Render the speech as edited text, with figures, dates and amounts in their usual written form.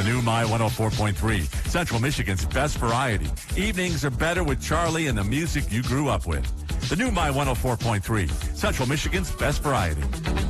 The new My 104.3, Central Michigan's best variety. Evenings are better with Charlie and the music you grew up with. The new My 104.3, Central Michigan's best variety.